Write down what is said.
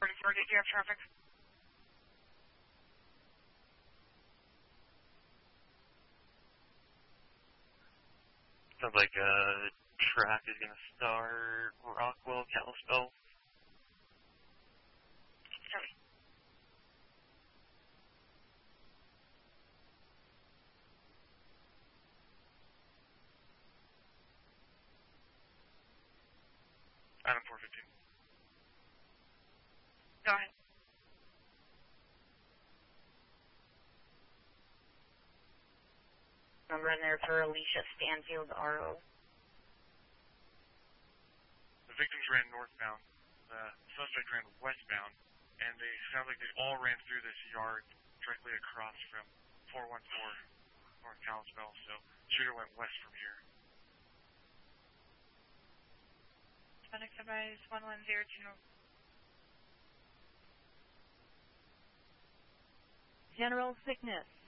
44, did you have traffic? Sounds like track is going to start Rockwell, Kalispell. Sorry. Item 415. Go ahead. Number in there for Alicia Stanfield, RO. The victims ran northbound. The suspect ran westbound, and they sound like they all ran through this yard directly across from 414 North Kalispell, so shooter went west from here. Phoenix advise 1102. General Sickness.